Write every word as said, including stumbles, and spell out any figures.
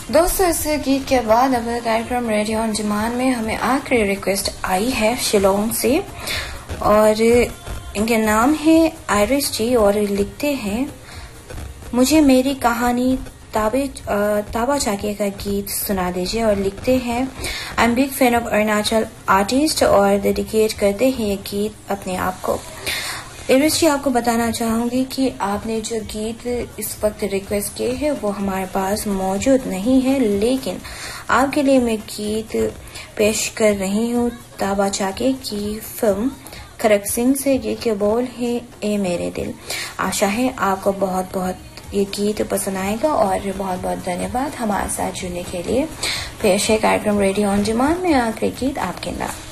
दोस्तों, इस गीत के बाद अब कार्यक्रम रेडियो ऑन डिमांड में हमें आखिरी रिक्वेस्ट आई है शिलोंग से और इनके नाम है आयरिस जी और लिखते हैं मुझे मेरी कहानी ताबे ताबा चाके का गीत सुना दीजिए और लिखते हैं I am big fan of Arunachal artist और डेडिकेट करते हैं ये गीत अपने आप को। आयरिस जी, आपको बताना चाहूंगी कि आपने जो गीत इस वक्त रिक्वेस्ट किए हैं वो हमारे पास मौजूद नहीं है, लेकिन आपके लिए मैं गीत पेश कर रही हूँ ताबा चाके की फिल्म खड़क सिंह से। गीत के बोल है ए मेरे दिल। आशा है आपको बहुत बहुत ये गीत पसंद आएगा और बहुत बहुत धन्यवाद हमारे साथ जुड़ने के लिए। पेश है कार्यक्रम रेडियो ऑन डिमांड में आखिरी गीत आपके नाम।